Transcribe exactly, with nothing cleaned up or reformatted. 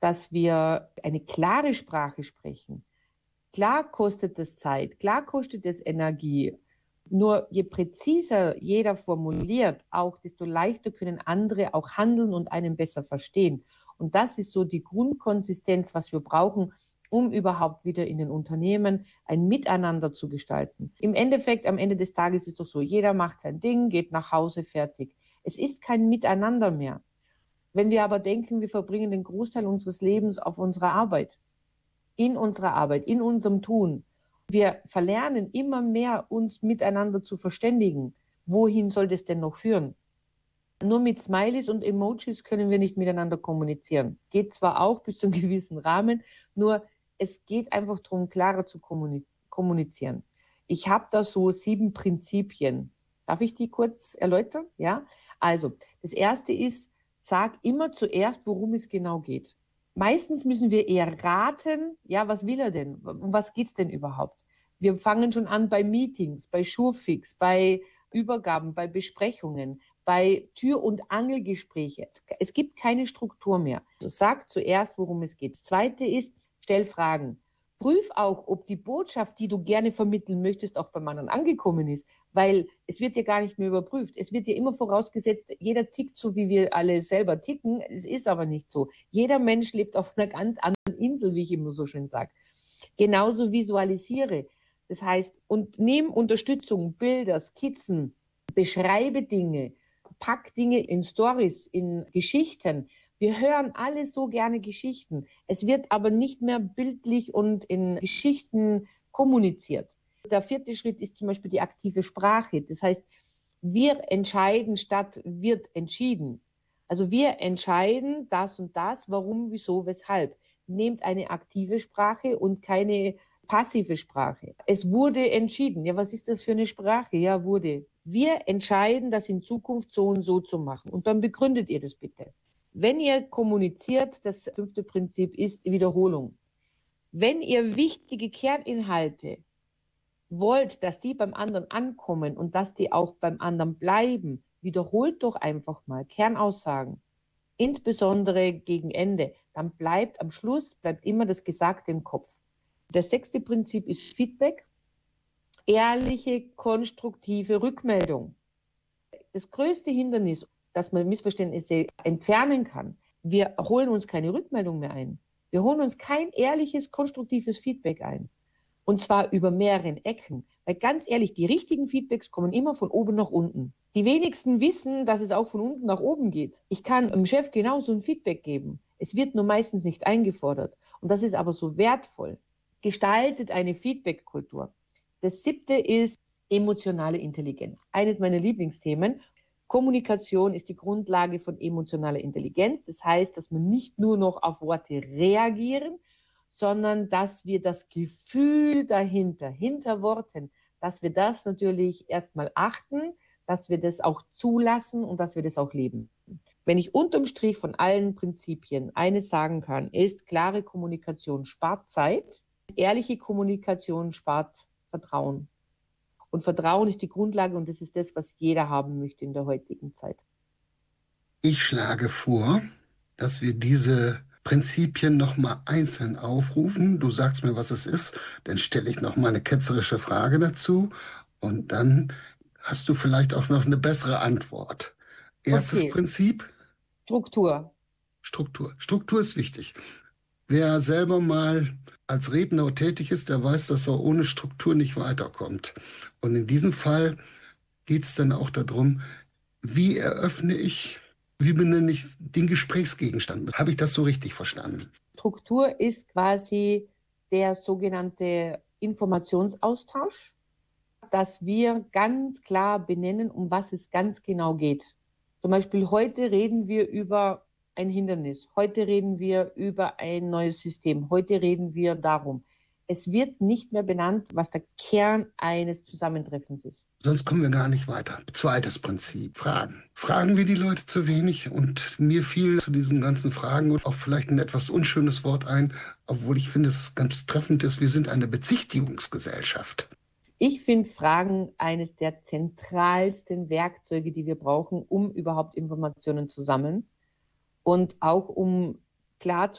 dass wir eine klare Sprache sprechen. Klar kostet es Zeit, klar kostet es Energie. Nur je präziser jeder formuliert, auch desto leichter können andere auch handeln und einen besser verstehen. Und das ist so die Grundkonsistenz, was wir brauchen, um überhaupt wieder in den Unternehmen ein Miteinander zu gestalten. Im Endeffekt, am Ende des Tages ist es doch so, jeder macht sein Ding, geht nach Hause, fertig. Es ist kein Miteinander mehr. Wenn wir aber denken, wir verbringen den Großteil unseres Lebens auf unserer Arbeit, in unserer Arbeit, in unserem Tun, wir verlernen immer mehr, uns miteinander zu verständigen. Wohin soll das denn noch führen? Nur mit Smileys und Emojis können wir nicht miteinander kommunizieren. Geht zwar auch bis zu einem gewissen Rahmen, nur es geht einfach darum, klarer zu kommunizieren. Ich habe da so sieben Prinzipien. Darf ich die kurz erläutern? Ja? Also, das erste ist, sag immer zuerst, worum es genau geht. Meistens müssen wir eher raten, ja, was will er denn? Um was geht's denn überhaupt? Wir fangen schon an bei Meetings, bei Surefix, bei Übergaben, bei Besprechungen, bei Tür- und Angelgespräche. Es gibt keine Struktur mehr. Also sag zuerst, worum es geht. Das Zweite ist, stell Fragen. Prüf auch, ob die Botschaft, die du gerne vermitteln möchtest, auch beim anderen angekommen ist, weil es wird ja gar nicht mehr überprüft. Es wird ja immer vorausgesetzt, jeder tickt so, wie wir alle selber ticken. Es ist aber nicht so. Jeder Mensch lebt auf einer ganz anderen Insel, wie ich immer so schön sage. Genauso visualisiere. Das heißt, und nimm Unterstützung, Bilder, Skizzen, beschreibe Dinge, pack Dinge in Stories, in Geschichten. Wir hören alle so gerne Geschichten. Es wird aber nicht mehr bildlich und in Geschichten kommuniziert. Der vierte Schritt ist zum Beispiel die aktive Sprache. Das heißt, wir entscheiden statt wird entschieden. Also wir entscheiden das und das, warum, wieso, weshalb. Nehmt eine aktive Sprache und keine passive Sprache. Es wurde entschieden. Ja, was ist das für eine Sprache? Ja, wurde. Wir entscheiden, das in Zukunft so und so zu machen. Und dann begründet ihr das bitte. Wenn ihr kommuniziert, das fünfte Prinzip ist Wiederholung. Wenn ihr wichtige Kerninhalte wollt, dass die beim anderen ankommen und dass die auch beim anderen bleiben, wiederholt doch einfach mal Kernaussagen. Insbesondere gegen Ende. Dann bleibt am Schluss, bleibt immer das Gesagte im Kopf. Das sechste Prinzip ist Feedback. Ehrliche, konstruktive Rückmeldung. Das größte Hindernis, dass man Missverständnisse entfernen kann, wir holen uns keine Rückmeldung mehr ein. Wir holen uns kein ehrliches, konstruktives Feedback ein. Und zwar über mehreren Ecken. Weil ganz ehrlich, die richtigen Feedbacks kommen immer von oben nach unten. Die wenigsten wissen, dass es auch von unten nach oben geht. Ich kann dem Chef genauso ein Feedback geben. Es wird nur meistens nicht eingefordert. Und das ist aber so wertvoll. Gestaltet eine Feedback-Kultur. Das siebte ist emotionale Intelligenz. Eines meiner Lieblingsthemen. Kommunikation ist die Grundlage von emotionaler Intelligenz. Das heißt, dass wir nicht nur noch auf Worte reagieren, sondern dass wir das Gefühl dahinter, hinter Worten, dass wir das natürlich erstmal achten, dass wir das auch zulassen und dass wir das auch leben. Wenn ich unterm Strich von allen Prinzipien eines sagen kann, ist, klare Kommunikation spart Zeit, ehrliche Kommunikation spart Vertrauen. Und Vertrauen ist die Grundlage und das ist das, was jeder haben möchte in der heutigen Zeit. Ich schlage vor, dass wir diese Prinzipien nochmal einzeln aufrufen. Du sagst mir, was es ist, dann stelle ich nochmal eine ketzerische Frage dazu und dann hast du vielleicht auch noch eine bessere Antwort. Erstes Okay, Prinzip, Struktur. Struktur. Struktur ist wichtig. Wer selber mal als Redner tätig ist, der weiß, dass er ohne Struktur nicht weiterkommt. Und in diesem Fall geht es dann auch darum, wie eröffne ich, wie benenne ich den Gesprächsgegenstand? Habe ich das so richtig verstanden? Struktur ist quasi der sogenannte Informationsaustausch, dass wir ganz klar benennen, um was es ganz genau geht. Zum Beispiel heute reden wir über ein Hindernis, heute reden wir über ein neues System, heute reden wir darum. Es wird nicht mehr benannt, was der Kern eines Zusammentreffens ist. Sonst kommen wir gar nicht weiter. Zweites Prinzip, Fragen. Fragen wir die Leute zu wenig? Und mir fiel zu diesen ganzen Fragen auch vielleicht ein etwas unschönes Wort ein, obwohl ich finde, es ganz treffend ist, wir sind eine Bezichtigungsgesellschaft. Ich finde Fragen eines der zentralsten Werkzeuge, die wir brauchen, um überhaupt Informationen zu sammeln und auch um klar zu